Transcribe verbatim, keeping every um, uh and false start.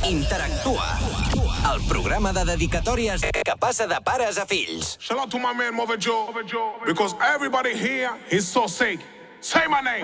Interactua. El programa de dedicatòries que passa de pares a fills. Shout out to my man Mother Joe, because everybody here is so sick. Say my name.